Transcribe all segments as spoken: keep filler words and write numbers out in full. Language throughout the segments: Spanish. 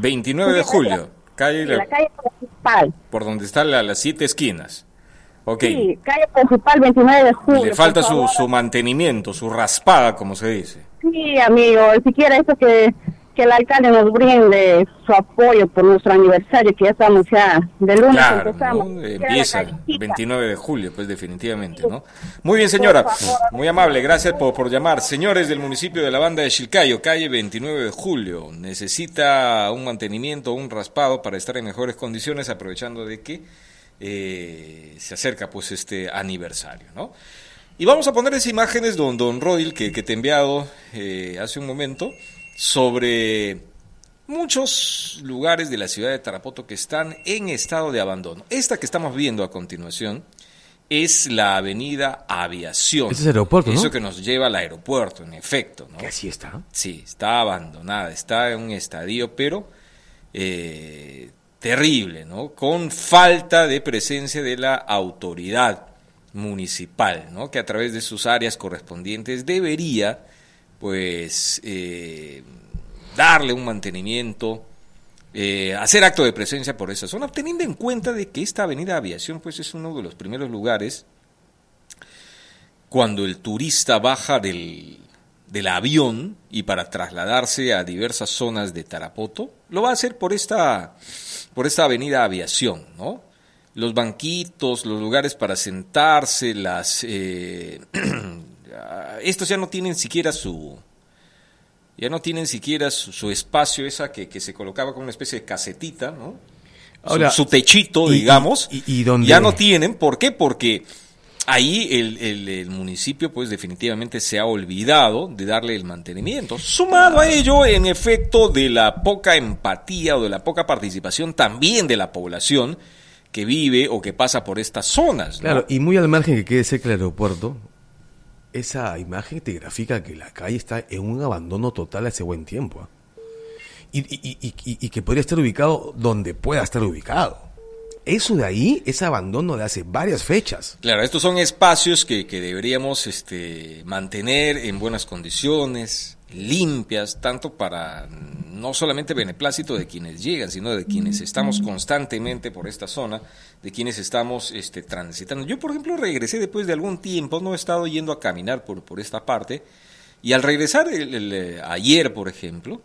veintinueve de julio, calle, sí, la, la calle principal. Por donde están la, las siete esquinas. Okay. Sí, calle principal veintinueve de julio. Le falta su, su mantenimiento, su raspada, como se dice. Sí, amigo, siquiera eso que, que el alcalde nos brinde su apoyo por nuestro aniversario, que ya estamos ya, de lunes claro, empezamos. ¿no? Empieza el veintinueve de julio, pues definitivamente, ¿no? Muy bien, señora, muy amable, gracias por, por llamar. Señores del municipio de la Banda de Chilcayo, calle veintinueve de julio, necesita un mantenimiento, un raspado para estar en mejores condiciones, aprovechando de que eh, se acerca pues este aniversario, ¿no? Y vamos a poner esas imágenes, don, don Rodil, que, que te he enviado eh, hace un momento, sobre muchos lugares de la ciudad de Tarapoto que están en estado de abandono. Esta que estamos viendo a continuación es la avenida Aviación. Ese es el aeropuerto, ¿no? Eso que nos lleva al aeropuerto, en efecto, ¿no? ¿Que así está? Sí, está abandonada, está en un estadio, pero eh, terrible, ¿no? Con falta de presencia de la autoridad municipal, ¿no? Que a través de sus áreas correspondientes debería, pues, eh, darle un mantenimiento, eh, hacer acto de presencia por esa zona, teniendo en cuenta de que esta avenida Aviación, pues, es uno de los primeros lugares cuando el turista baja del, del avión y para trasladarse a diversas zonas de Tarapoto, lo va a hacer por esta, por esta avenida Aviación, ¿no? Los banquitos, los lugares para sentarse, las eh, estos ya no tienen siquiera su ya no tienen siquiera su, su espacio, esa que, que se colocaba como una especie de casetita, ¿no? Ahora, su, su techito, y, digamos, y, y, y ¿dónde? Ya no tienen. ¿Por qué? Porque ahí el, el, el municipio pues definitivamente se ha olvidado de darle el mantenimiento, sumado a ello en efecto de la poca empatía o de la poca participación también de la población que vive o que pasa por estas zonas, ¿no? Claro, y muy al margen que quede cerca del aeropuerto, esa imagen te grafica que la calle está en un abandono total hace buen tiempo, ¿eh? y, y, y, y, y que podría estar ubicado donde pueda estar ubicado. Eso de ahí es abandono de hace varias fechas. Claro, estos son espacios que, que deberíamos este, mantener en buenas condiciones, limpias, tanto para no solamente beneplácito de quienes llegan, sino de quienes estamos constantemente por esta zona, de quienes estamos este, transitando. Yo, por ejemplo, regresé después de algún tiempo, no he estado yendo a caminar por, por esta parte, y al regresar el, el, ayer, por ejemplo,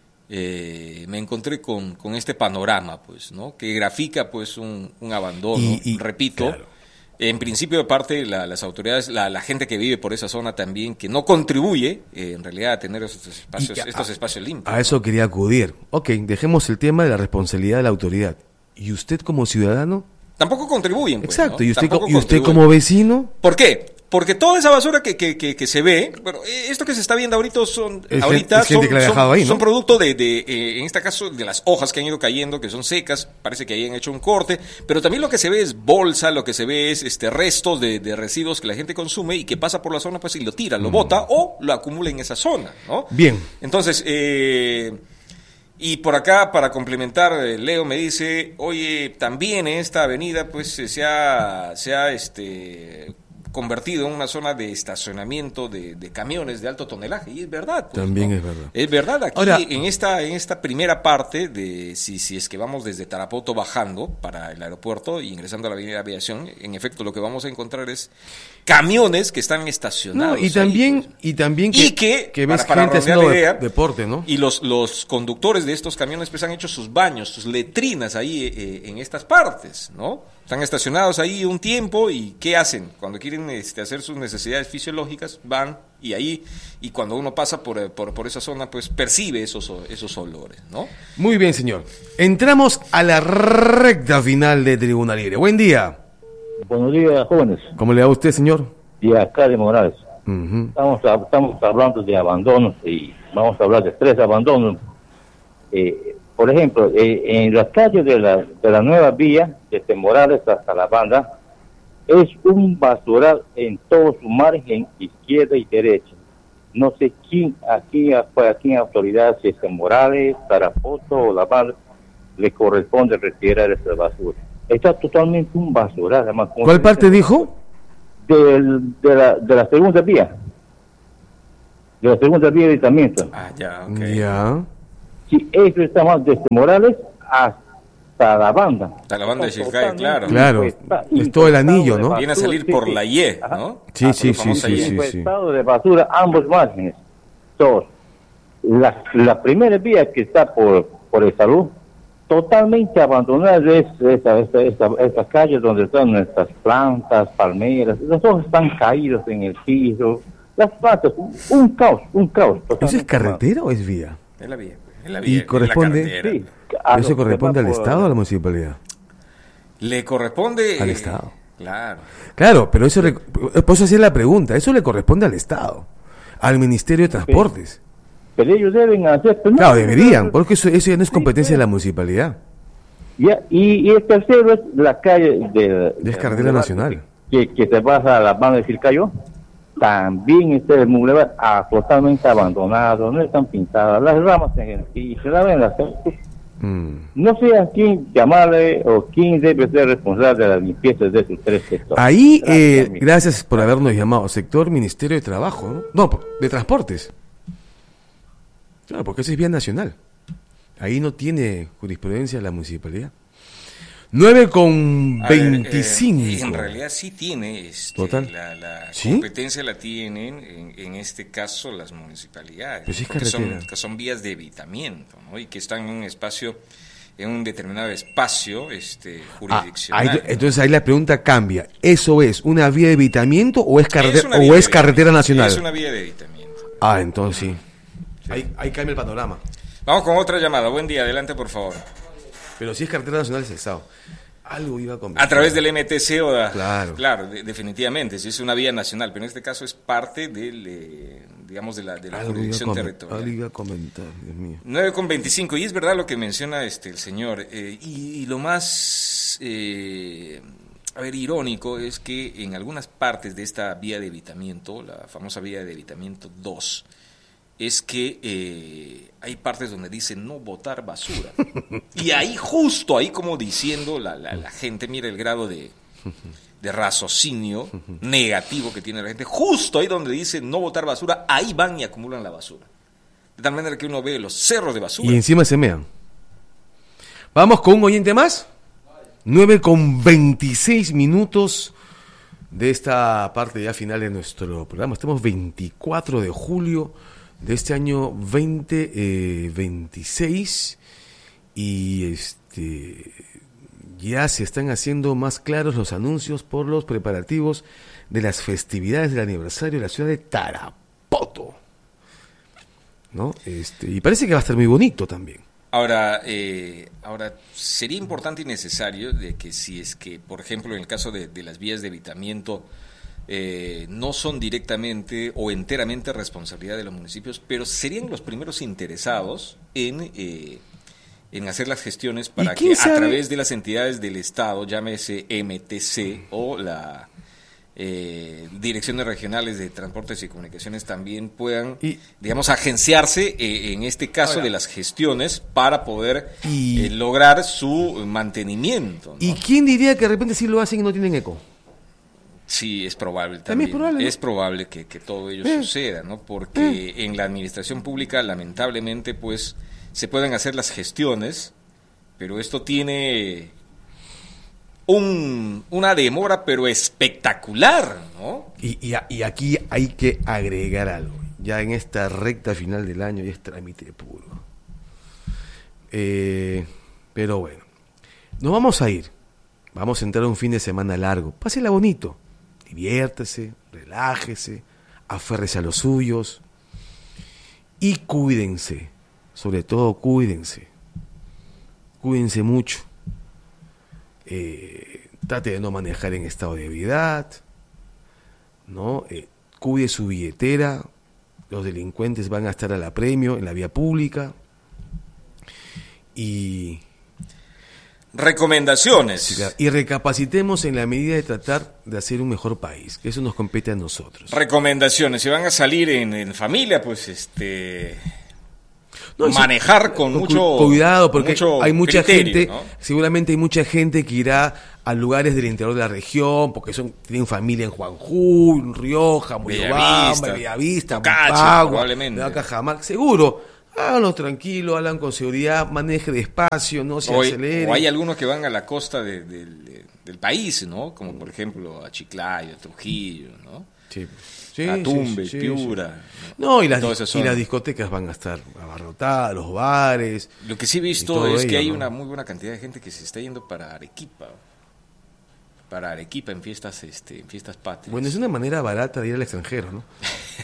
Eh, me encontré con, con este panorama, pues, ¿no? Que grafica, pues, un, un abandono, y, y, repito, claro. En principio de parte de la, las autoridades, la, la gente que vive por esa zona también, que no contribuye, eh, en realidad, a tener estos espacios, a, estos espacios limpios. A eso ¿no? quería acudir. Ok, dejemos el tema de la responsabilidad de la autoridad. ¿Y usted como ciudadano? Tampoco contribuyen, pues, exacto, ¿no? ¿y usted, Tampoco ¿y usted como vecino? ¿Por qué? Porque toda esa basura que, que, que, que se ve, bueno, esto que se está viendo ahorita son, es ahorita es gente son, que la ha dejado son, ahí, ¿no? son producto de, de eh, en este caso, de las hojas que han ido cayendo, que son secas, parece que hayan hecho un corte, pero también lo que se ve es bolsa, lo que se ve es este restos de, de residuos que la gente consume y que pasa por la zona, pues, y lo tira, lo mm. bota o lo acumula en esa zona, ¿no? Bien. Entonces, eh... Y por acá, para complementar, Leo me dice, oye, también en esta avenida pues se ha, se ha este, convertido en una zona de estacionamiento de, de camiones de alto tonelaje, y es verdad. Pues, también ¿no? es verdad. Es verdad, aquí Ahora, en esta en esta primera parte, de si, si es que vamos desde Tarapoto bajando para el aeropuerto y ingresando a la avenida Aviación, en efecto lo que vamos a encontrar es camiones que están estacionados. No, y también, ahí, pues. y también que, y que, que ves para, para gente haciendo la idea, deporte, ¿no? Y los, los conductores de estos camiones pues han hecho sus baños, sus letrinas ahí eh, en estas partes, ¿no? Están estacionados ahí un tiempo y ¿qué hacen? Cuando quieren este, hacer sus necesidades fisiológicas, van y ahí, y cuando uno pasa por, por, por esa zona, pues percibe esos, esos olores, ¿no? Muy bien, señor. Entramos a la recta final de Tribuna Libre. Buen día. Buenos días, jóvenes. ¿Cómo le va a usted, señor? Y acá de Morales. Uh-huh. Estamos, estamos hablando de abandonos y vamos a hablar de tres abandonos. Eh, por ejemplo, eh, en las calles de la, de la nueva vía, desde Morales hasta La Banda, es un basural en todo su margen, izquierda y derecha. No sé quién aquí, aquí en autoridad, si es en Morales, Tarapoto o La Banda, le corresponde retirar esa basura. Está totalmente un basural. Además, ¿cuál parte dijo? Del, de, la, de la segunda vía. De la segunda vía de ayuntamiento. Ah, ya, ok. Ya. Si eso estamos desde Morales hasta la banda. Hasta la banda de Chilcay, claro. Claro, es todo el anillo, ¿no? Viene a salir por la Y, ¿no? Sí, Ah, sí, por la sí, famosa sí, Y. sí. Infestado de basura ambos márgenes. Todos. La, la primera vía que está por, por el salud, totalmente abandonada es esta, esta, esta, esta calle donde están nuestras plantas, palmeras, los ojos están caídos en el piso, las plantas, un caos, un caos. ¿Eso es carretera o es vía? Es la vía. Es la vía, Y corresponde, es la carretera. Sí, a ¿eso lo que corresponde va al por- Estado o a la municipalidad? Le corresponde... Al eh, Estado. Claro. Claro, pero eso, le- por eso hacía la pregunta, eso le corresponde al Estado, al Ministerio de Transportes. Pero ellos deben hacer... pero no- Claro, deberían, porque eso, eso ya no es competencia de la municipalidad. Ya, y, y el tercero es la calle de... Es carretera nacional. Que, que se pasa a la banda de Chilcayo. También está el bulevar ah, totalmente abandonado, no están pintadas, las ramas en el piso, la ven las- Mm. no sé a quién llamarle o quién debe ser responsable de la limpieza de esos tres sectores. Ahí, Gracias, eh, amigo. gracias por habernos llamado, sector Ministerio de Trabajo, ¿no? No, por- de Transportes. Claro, porque eso es vía nacional. Ahí no tiene jurisprudencia la municipalidad. nueve con A ver, eh, veinticinco. en realidad sí tiene este, Total. la, la ¿Sí? competencia la tienen en, en este caso las municipalidades, Pues sí es porque son, carretera. que son vías de evitamiento, ¿no? Y que están en un espacio, en un determinado espacio este, Ah, jurisdiccional. ahí- entonces ahí la pregunta cambia. ¿Eso es una vía de evitamiento o es, carretera, una o vía es de carretera evitamiento, nacional? Es una vía de evitamiento. Ah, entonces sí. Ahí, ahí cambia el panorama. Vamos con otra llamada. Buen día, adelante por favor. Pero si es carretera nacional es el Estado. Algo iba a convencer. A través del M T C o da- Claro. claro, de- definitivamente, si es una vía nacional, pero en este caso es parte del, eh, digamos, de la, de la Algo iba, a jurisdicción comen- territorial. algo iba a comentar, Dios mío. nueve con veinticinco, y es verdad lo que menciona este el señor, eh, y, y lo más, eh, a ver, irónico es que en algunas partes de esta vía de evitamiento, la famosa vía de evitamiento dos, es que eh, hay partes donde dice no botar basura. Y ahí, justo ahí, como diciendo la, la, la gente, mira el grado de, de raciocinio negativo que tiene la gente, justo ahí donde dice no botar basura, ahí van y acumulan la basura. De tal manera que uno ve los cerros de basura. Y encima se mean. Vamos con un oyente más. nueve con veintiséis minutos de esta parte ya final de nuestro programa. Estamos veinticuatro de julio de este año veinte veintiséis y este ya se están haciendo más claros los anuncios por los preparativos de las festividades del aniversario de la ciudad de Tarapoto, ¿no? Este, y parece que va a estar muy bonito también. Ahora, eh, ahora sería importante y necesario de que si es que, por ejemplo, en el caso de, de las vías de evitamiento, eh, no son directamente o enteramente responsabilidad de los municipios, pero serían los primeros interesados en, eh, en hacer las gestiones para ¿Y quién que sabe? a través de las entidades del Estado, llámese M T C o la eh, Direcciones Regionales de Transportes y Comunicaciones, también puedan, Y- digamos, agenciarse eh, en este caso Ahora. de las gestiones para poder Y- eh, lograr su mantenimiento, ¿no? ¿Y quién diría que de repente sí lo hacen y no tienen eco? Sí, es probable También también. es probable, ¿no? Es probable que, que todo ello Eh. suceda, ¿no? Porque en la administración pública, lamentablemente, pues, se pueden hacer las gestiones, pero esto tiene un, una demora, pero espectacular, ¿no? Y, y, a- y aquí hay que agregar algo. Ya en esta recta final del año ya es trámite puro. Eh, pero bueno, nos vamos a ir. Vamos a entrar a un fin de semana largo. Pásela bonito. Diviértese, relájese, aférrese a los suyos. Y cuídense. Sobre todo, cuídense. Cuídense mucho. Eh, trate de no manejar en estado de ebriedad, ¿no? Eh, cuide su billetera. Los delincuentes van a estar al apremio en la vía pública. Y, Recomendaciones. sí, claro, y recapacitemos en la medida de tratar de hacer un mejor país, que eso nos compete a nosotros. Recomendaciones. Si van a salir en, en familia, pues, este... No, y sí, manejar con cu- mucho cuidado, porque mucho hay mucha criterio, gente, ¿no? seguramente hay mucha gente que irá a lugares del interior de la región, porque son tienen familia en Juanjul, Rioja, Moyobamba, Bellavista, Bellavista, Tocache, Pagua, probablemente. Cajamarca, seguro háganlo tranquilo, hablan con seguridad, maneje despacio, no se o, acelere. O hay algunos que van a la costa de, de, de, del país, ¿no? Como por ejemplo a Chiclayo, a Trujillo, ¿no? Sí. Sí, a Tumbes, sí, sí, Piura. Sí. No, y las, son... y las discotecas van a estar abarrotadas, los bares. Lo que sí he visto es ello, que hay ¿no? una muy buena cantidad de gente que se está yendo para Arequipa. Para Arequipa en fiestas, este, en fiestas patrias. Bueno, es una manera barata de ir al extranjero, ¿no?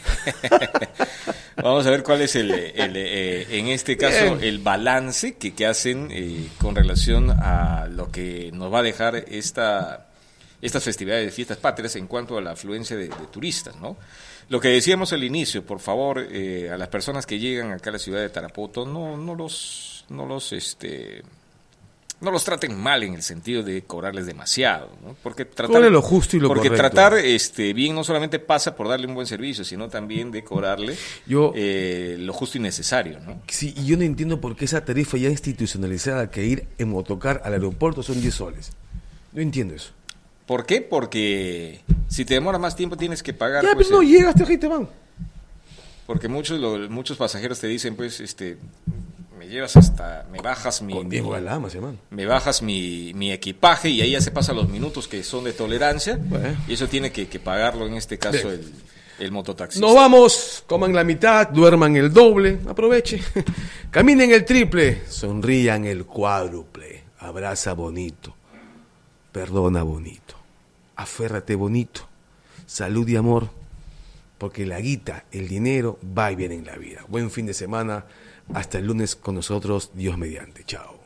Vamos a ver cuál es el, el eh, en este caso, Bien. el balance que, que hacen eh, con relación a lo que nos va a dejar esta... estas festividades de fiestas patrias en cuanto a la afluencia de, de turistas, ¿no? Lo que decíamos al inicio, por favor, eh, a las personas que llegan acá a la ciudad de Tarapoto, no, no los, no los, este, no los traten mal en el sentido de cobrarles demasiado, ¿no? Porque tratar, Cobre lo justo y lo porque correcto. tratar, este, bien no solamente pasa por darle un buen servicio, sino también de cobrarle yo, eh, lo justo y necesario, ¿no? Sí, y yo no entiendo por qué esa tarifa ya institucionalizada que ir en motocar al aeropuerto son diez soles. No entiendo eso. ¿Por qué? Porque si te demora más tiempo tienes que pagar. Ya, pues, pero no el... llegas, te van. Porque muchos lo, muchos pasajeros te dicen, pues, este, me llevas hasta, me bajas mi, Con Diego Galama, se man. me bajas mi, mi equipaje y ahí ya se pasan los minutos que son de tolerancia bueno. y eso tiene que, que pagarlo en este caso el, el mototaxista. Nos vamos, coman la mitad, duerman el doble, aproveche, caminen el triple, sonrían el cuádruple, abraza bonito, perdona bonito. Aférrate bonito, salud y amor, porque la guita, el dinero, va y viene en la vida. Buen fin de semana, hasta el lunes con nosotros, Dios mediante. Chao.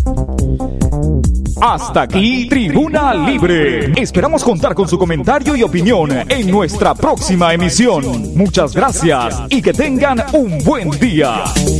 Hasta aquí, Tribuna Libre. Esperamos contar con su comentario y opinión en nuestra próxima emisión. Muchas gracias y que tengan un buen día.